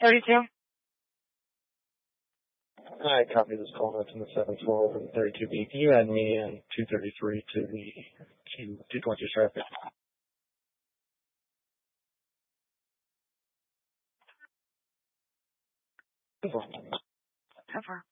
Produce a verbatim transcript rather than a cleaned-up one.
thirty-two. I copy this call notes in the seven twelve and thirty-two B. Can you add me in two thirty-three to the two twenty traffic? Cover.